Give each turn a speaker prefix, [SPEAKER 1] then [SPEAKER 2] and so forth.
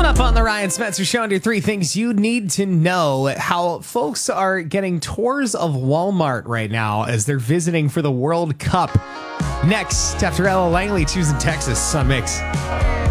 [SPEAKER 1] Up on the Ryan Spencer Show, under three things you need to know. How folks are getting tours of Walmart right now as they're visiting for the World Cup. Next, after Ella Langley choosing Texas on Mix.